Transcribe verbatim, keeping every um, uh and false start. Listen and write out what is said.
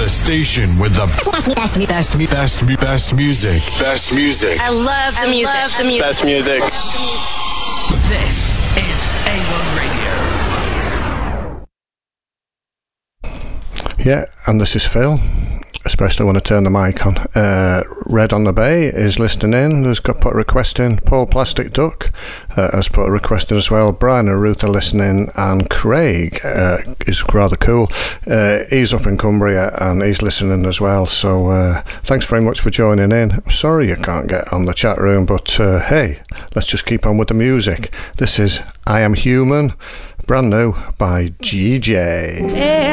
station with the best, best, best, best, best music. Best music. I love the I music. Love the music. Best music. This is A one Radio. Yeah, and this is Phil. Especially when I turn the mic on. Uh, Red on the Bay is listening in. There's got put a request in. Paul Plastic Duck uh, has put a request in as well. Brian and Ruth are listening, and Craig uh, is rather cool. Uh, he's up in Cumbria and he's listening as well. So uh, thanks very much for joining in. I'm sorry you can't get on the chat room, but uh, hey, let's just keep on with the music. This is I Am Human, brand new by G J. Yeah.